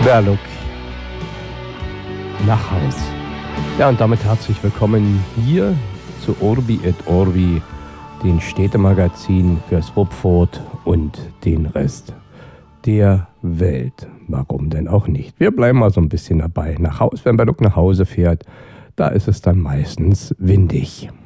Verlook nach Haus. Ja, und damit herzlich willkommen hier zu Urbi et Orbi, den Städtemagazin fürs Ruppfurt und den Rest der Welt. Warum denn auch nicht? Wir bleiben mal so ein bisschen dabei. Nach Haus, wenn Verlook nach Hause fährt, da ist es dann meistens windig.